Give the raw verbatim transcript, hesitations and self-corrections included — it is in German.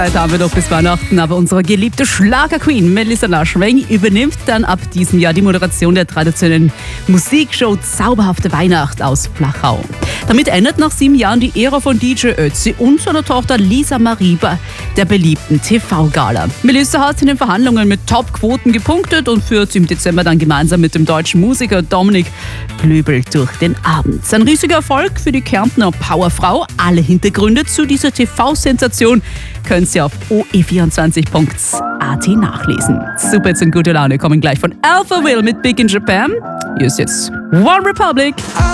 Zeit haben wir doch bis Weihnachten, aber unsere geliebte Schlager-Queen Melissa Naschweng übernimmt dann ab diesem Jahr die Moderation der traditionellen Musikshow Zauberhafte Weihnacht aus Flachau. Damit endet nach sieben Jahren die Ära von D J Ötzi und seiner Tochter Lisa Marie bei der beliebten T V-Gala. Melissa hat in den Verhandlungen mit Top-Quoten gepunktet und führt im Dezember dann gemeinsam mit dem deutschen Musiker Dominik Blöbel durch den Abend. Ein riesiger Erfolg für die Kärntner Powerfrau. Alle Hintergründe zu dieser T V-Sensation können Sie auf o e vierundzwanzig punkt a t nachlesen. Super, jetzt in gute Laune kommen gleich von Alpha Will mit Big in Japan. Hier ist jetzt One Republic.